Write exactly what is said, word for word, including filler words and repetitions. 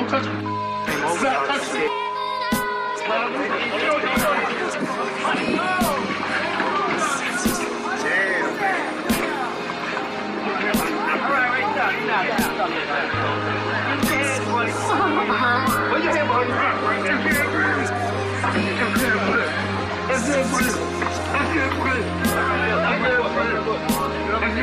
touch me. Stop touching me. Put your hand behind your back right now. I can't breathe. I can't breathe. I can't breathe.